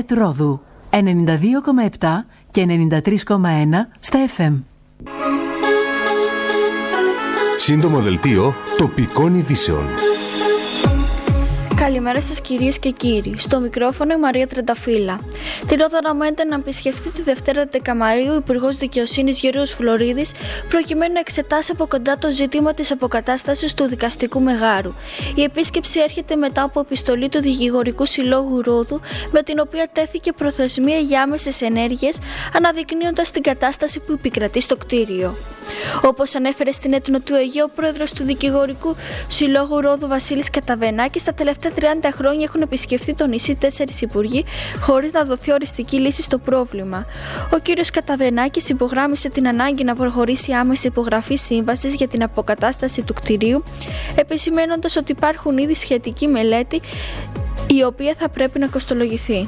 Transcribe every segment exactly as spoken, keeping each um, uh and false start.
ΕΡΤ Ρόδου ενενήντα δύο κόμμα επτά και ενενήντα τρία κόμμα ένα στα εφ εμ. Σύντομο δελτίο τοπικών ειδήσεων. Καλημέρα σας κυρίες και κύριοι. Στο μικρόφωνο η Μαρία Τρενταφύλλα. Τη Ρόδο αναμένεται να επισκεφτεί τη Δευτέρα έντεκα Μαΐου ο Υπουργός Δικαιοσύνης Γιώργος Φλωρίδης, προκειμένου να εξετάσει από κοντά το ζήτημα της αποκατάστασης του δικαστικού μεγάρου. Η επίσκεψη έρχεται μετά από επιστολή του Δικηγορικού Συλλόγου Ρόδου, με την οποία τέθηκε προθεσμία για άμεσες ενέργειες, αναδεικνύοντας την κατάσταση που επικρατεί στο κτίριο. Όπως ανέφερε στην Έτοινο του Αιγαίου, ο πρόεδρος του Δικηγορικού Συλλόγου Ρόδου Βασίλης Καταβενάκης, τα τελευταία τριάντα χρόνια έχουν επισκεφθεί το νησί τέσσερις υπουργοί, χωρίς να δοθεί οριστική λύση στο πρόβλημα. Ο κύριος Καταβενάκης υπογράμμισε την ανάγκη να προχωρήσει άμεση υπογραφή σύμβασης για την αποκατάσταση του κτηρίου, επισημένοντας ότι υπάρχουν ήδη σχετική μελέτη, η οποία θα πρέπει να κοστολογηθεί.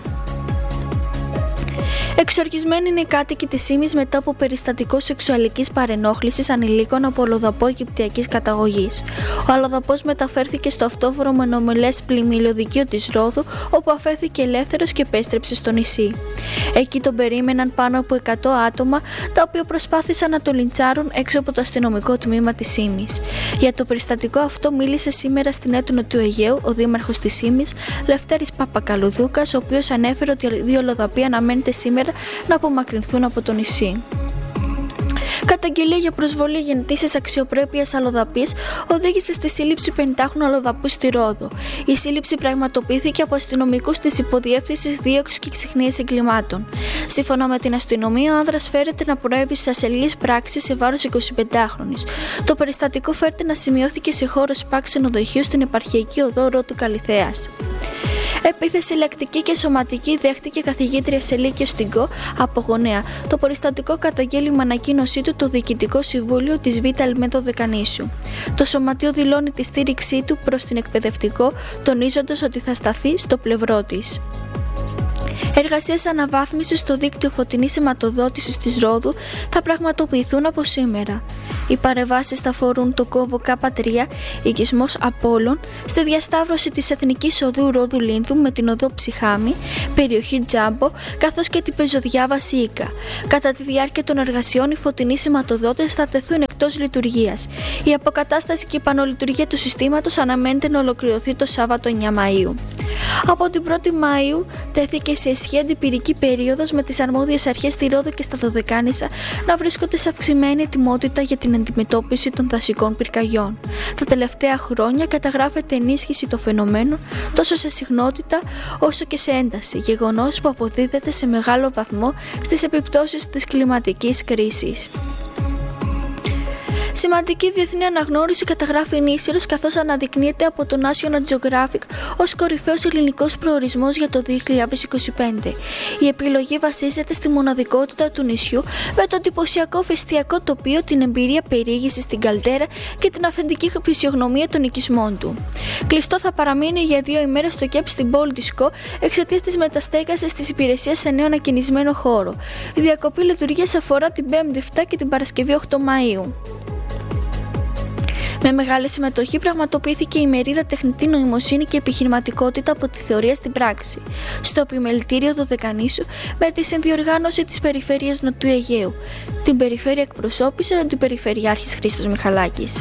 Εξοργισμένοι είναι οι κάτοικοι της Ήμης μετά από περιστατικό σεξουαλικής παρενόχλησης ανηλίκων από αλλοδαπό Αιγυπτιακής καταγωγής. Ο αλλοδαπός μεταφέρθηκε στο αυτόφορο μονομελές πλημμυλιωδικείο της Ρόδου, όπου αφέθηκε ελεύθερος και επέστρεψε στο νησί. Εκεί τον περίμεναν πάνω από εκατό άτομα, τα οποία προσπάθησαν να τον λιντσάρουν έξω από το αστυνομικό τμήμα της Ήμης. Για το περιστατικό αυτό μίλησε σήμερα στην Έτοινο του Αιγαίου ο δήμαρχος της Ήμης, Λευτέρης Παπακαλουδούκας, ο οποίος ανέφερε ότι οι δύο αλλοδαποί αναμένεται σήμερα να απομακρυνθούν από το νησί. Καταγγελία για προσβολή γεννητήσης αξιοπρέπειας αλλοδαπής οδήγησε στη σύλληψη πενηντάχρονου αλλοδαπού στη Ρόδο. Η σύλληψη πραγματοποιήθηκε από αστυνομικούς της Υποδιεύθυνσης Δίωξης και Ξεχνίας Εγκλημάτων. Σύμφωνα με την αστυνομία, ο άνδρας φέρεται να προέβη σε ασελείς πράξεις σε βάρος εικοσιπεντάχρονης. Το περιστατικό φέρεται να σημειώθηκε σε χώρο ΣΠΑ ξενοδοχείου στην επαρχιακή οδό Ρόδου Καλιθέας. Επίθεση λεκτική και σωματική δέχτηκε καθηγήτρια σε Λύκειο στην ΚΟ από γονέα. Το περιστατικό καταγγέλει με ανακοίνωσή του το Διοικητικό Συμβούλιο της Β' Αλμέδο Δεκανήσου. Το σωματείο δηλώνει τη στήριξή του προς την εκπαιδευτικό, τονίζοντας ότι θα σταθεί στο πλευρό της. Εργασίες αναβάθμισης στο δίκτυο φωτεινής αιματοδότησης της Ρόδου θα πραγματοποιηθούν από σήμερα. Οι παρεμβάσεις θα αφορούν το κόβο Κ τρία, οικισμός Απόλλων, στη διασταύρωση της Εθνικής Οδού Ρόδου Λίνθου με την οδό Ψυχάμι, περιοχή Τζάμπο, καθώς και την πεζοδιά Βασίικα. Κατά τη διάρκεια των εργασιών, οι φωτεινοί αιματοδότες θα τεθούν εκτός λειτουργίας. Η αποκατάσταση και η επανολειτουργία του συστήματος αναμένεται να ολοκληρωθεί το Σάββατο εννέα Μαΐου. Από την πρώτη Μαΐου τέθηκε σε ισχύ αντιπυρική περίοδος, με τις αρμόδιες αρχές στη Ρόδο και στα Δωδεκάνησα να βρίσκονται σε αυξημένη ετοιμότητα για την αντιμετώπιση των δασικών πυρκαγιών. Τα τελευταία χρόνια καταγράφεται ενίσχυση των φαινομένων τόσο σε συχνότητα όσο και σε ένταση, γεγονός που αποδίδεται σε μεγάλο βαθμό στις επιπτώσεις της κλιματικής κρίσης. Σημαντική διεθνή αναγνώριση καταγράφει η Νήσιρος, καθώς αναδεικνύεται από το National Geographic ως κορυφαίος ελληνικός προορισμός για το δύο χιλιάδες είκοσι πέντε. Η επιλογή βασίζεται στη μοναδικότητα του νησιού, με το εντυπωσιακό φεστιακό τοπίο, την εμπειρία περιήγησης στην καλτέρα και την αυθεντική φυσιογνωμία των οικισμών του. Κλειστό θα παραμείνει για δύο ημέρες το ΚΕΠ στην πόλη της ΚΟ εξαιτίας της μεταστέγασης της υπηρεσίας σε νέο ανακαινισμένο χώρο. Η διακοπή λειτουργίας αφορά την Πέμπτη επτά και την Παρασκευή οκτώ Μαΐου. Με μεγάλη συμμετοχή πραγματοποιήθηκε η μερίδα Τεχνητή Νοημοσύνη και Επιχειρηματικότητα από τη Θεωρία στην Πράξη, στο Επιμελητήριο Δωδεκανήσου, με τη συνδιοργάνωση της Περιφέρειας Νοτιού Αιγαίου. Την περιφέρεια εκπροσώπησε ο Αντιπεριφερειάρχης Χρήστος Μιχαλάκης.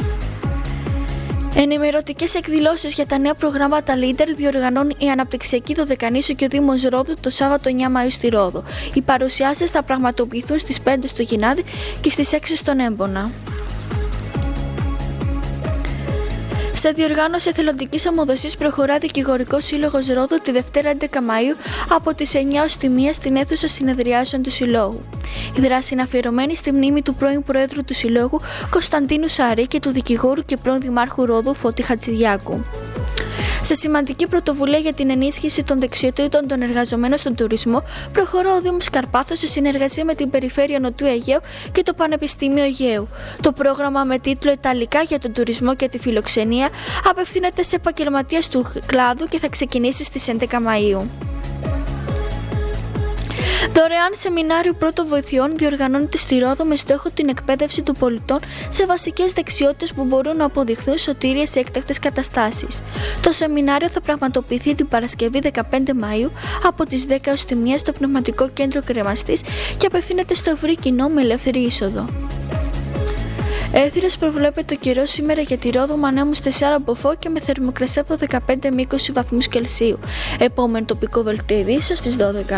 Ενημερωτικές εκδηλώσεις για τα νέα προγράμματα Leader διοργανώνει η Αναπτυξιακή Δωδεκανήσου και ο Δήμος Ρόδου το Σάββατο εννέα Μαΐου στη Ρόδο. Οι παρουσιάσεις θα πραγματοποιηθούν στις πέντε στο Γινάδι και στις έξι στον Έμπονα. Σε διοργάνωση εθελοντικής αμοδοσής προχωρά Δικηγορικός Σύλλογος Ρόδου τη Δευτέρα έντεκα Μαΐου από τις εννιά ως τη μία στην αίθουσα συνεδριάσεων του Συλλόγου. Η δράση είναι αφιερωμένη στη μνήμη του πρώην Προέδρου του Συλλόγου Κωνσταντίνου Σαρή και του δικηγόρου και πρώην Δημάρχου Ρόδου Φώτη Χατζηδιάκου. Σε σημαντική πρωτοβουλία για την ενίσχυση των δεξιοτήτων των εργαζομένων στον τουρισμό, προχωρά ο Δήμος Καρπάθος σε συνεργασία με την Περιφέρεια Νοτιού Αιγαίου και το Πανεπιστήμιο Αιγαίου. Το πρόγραμμα με τίτλο «Ιταλικά για τον τουρισμό και τη φιλοξενία» απευθύνεται σε επαγγελματίες του κλάδου και θα ξεκινήσει στις έντεκα Μαΐου. Δωρεάν σεμινάριο πρώτων βοηθειών διοργανώνεται στη Ρόδο με στόχο την εκπαίδευση των πολιτών σε βασικές δεξιότητες που μπορούν να αποδειχθούν σωτήρια σε έκτακτες καταστάσεις. Το σεμινάριο θα πραγματοποιηθεί την Παρασκευή δεκαπέντε Μαΐου από τις δέκα έως τη μία στο Πνευματικό Κέντρο Κρεμαστής και απευθύνεται στο ευρύ κοινό με ελεύθερη είσοδο. Έθυρες προβλέπεται ο καιρός σήμερα για τη Ρόδο με ανέμους τεσσάρων από φω και με θερμοκρασία από δεκαπέντε με είκοσι βαθμούς Κελσίου. Επόμενο τοπικό δελτίο ειδήσεων στις δώδεκα.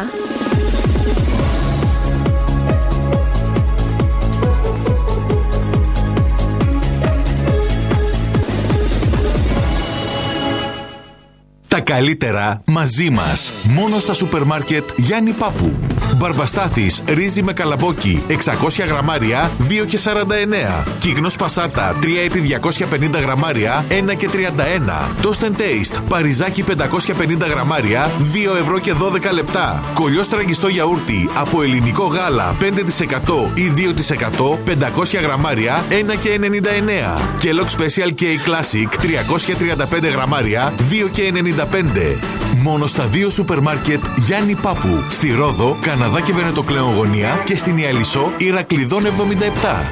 Τα καλύτερα μαζί μας. Μόνο στα σούπερ μάρκετ Γιάννη Πάπου. Μπαρμπαστάθης ρύζι με καλαμπόκι εξακόσια γραμμάρια δύο και σαράντα εννέα. Κίγνος πασάτα τρία επί διακόσια πενήντα γραμμάρια ένα και τριάντα ένα. Toast and Taste παριζάκι πεντακόσια πενήντα γραμμάρια δύο ευρώ και δώδεκα λεπτά. Κολλιός τραγιστό γιαούρτι από ελληνικό γάλα πέντε τοις εκατό ή δύο τοις εκατό πεντακόσια γραμμάρια ένα και ενενήντα εννέα. Kellogg Special K Classic τριακόσια τριάντα πέντε γραμμάρια δύο και ενενήντα πέντε. Μόνο στα δύο σούπερ μάρκετ Γιάννη Πάπου. Στη Ρόδο, Καναδά και Βενετοκλέον Γωνία και στην Ιαλισσό Ηρακλειδών εβδομήντα επτά.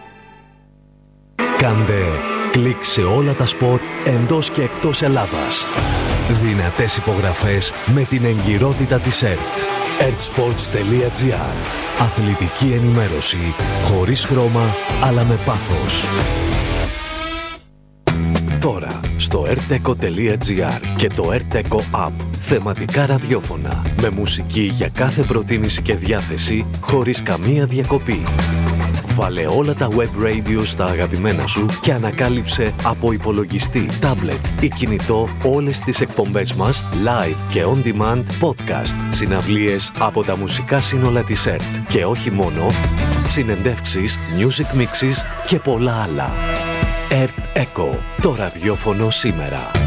Κάντε κλικ σε όλα τα σπορ εντός και εκτός Ελλάδας. Δυνατές υπογραφές με την εγκυρότητα της ΕΡΤ. ερτ-σπορτς τελεία τζι άρ. Αθλητική ενημέρωση χωρίς χρώμα αλλά με πάθος. Τώρα στο ερτ-εκο τελεία τζι άρ και το ερτ-εκο App. Θεματικά ραδιόφωνα με μουσική για κάθε προτίμηση και διάθεση χωρίς καμία διακοπή. Βάλε όλα τα web radio στα αγαπημένα σου και ανακάλυψε από υπολογιστή, τάμπλετ ή κινητό όλες τις εκπομπές μας live και on demand podcast, συναυλίες από τα μουσικά σύνολα της ΕΡΤ και όχι μόνο, συνεντεύξεις, music mixes και πολλά άλλα. ερτ-εκο, το ραδιόφωνο σήμερα.